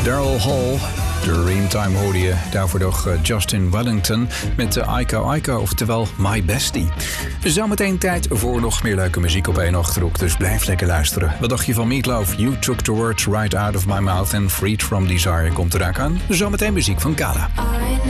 Daryl Hall, Dreamtime hoorde je. Daarvoor nog Justin Wellington met Aika Aika, oftewel My Bestie. Zometeen tijd voor nog meer leuke muziek op één ochtendhoek, dus blijf lekker luisteren. Wat dacht je van Meatloaf? You Took the Words Right Out of My Mouth en Freed From Desire komt eraan aan. Zometeen muziek van Kala.